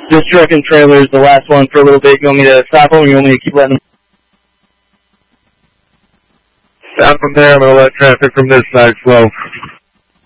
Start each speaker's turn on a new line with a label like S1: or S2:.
S1: This truck and trailer is the last one for a little bit. You want me to stop them or you want me to keep letting them?
S2: Stop from there. I'm going to let traffic from this side flow.